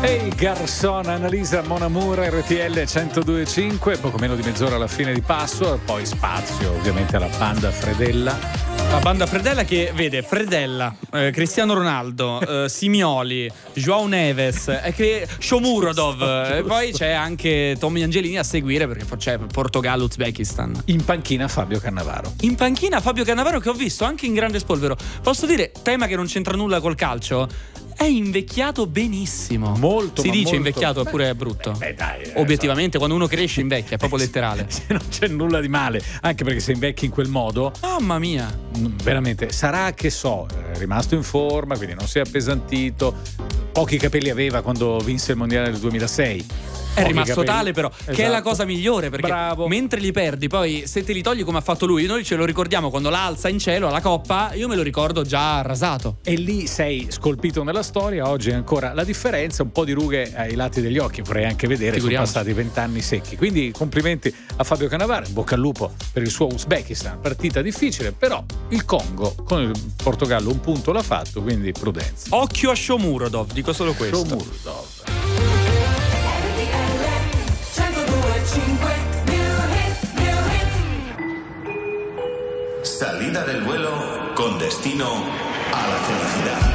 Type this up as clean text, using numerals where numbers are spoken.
Ehi Garçon, Annalisa Mon Amour, RTL 102.5, poco meno di mezz'ora alla fine di passo, poi spazio ovviamente alla banda Fredella. La banda Fredella che vede Fredella, Cristiano Ronaldo, Simioli, João Neves, Shomurodov, e poi c'è anche Tommy Angelini a seguire perché c'è Portogallo-Uzbekistan. In panchina Fabio Cannavaro. In panchina Fabio Cannavaro, che ho visto anche in grande spolvero. Posso dire, tema che non c'entra nulla col calcio, è invecchiato benissimo. Molto. Si dice molto. invecchiato oppure è brutto? Beh dai. Obiettivamente quando uno cresce invecchia, è proprio letterale. Non c'è nulla di male, anche perché se invecchi in quel modo, Mamma mia. veramente, sarà che è rimasto in forma, quindi non si è appesantito, pochi capelli aveva quando vinse il mondiale del 2006. È rimasto capelli. tale però, Esatto. che è la cosa migliore, perché Bravo. mentre li perdi, poi se te li togli come ha fatto lui, noi ce lo ricordiamo quando la alza in cielo alla coppa, io me lo ricordo già rasato. E lì sei scolpito nella storia, oggi ancora la differenza, un po' di rughe ai lati degli occhi, vorrei anche vedere, sono Figuriamoci. passati 20 anni secchi. Quindi complimenti a Fabio Cannavaro, in bocca al lupo per il suo Uzbekistan, partita difficile, però il Congo con il Portogallo un punto l'ha fatto, quindi prudenza. Occhio a Shomurodov, dico solo questo. Shomurodov. Salida del vuelo con destino a la felicidad.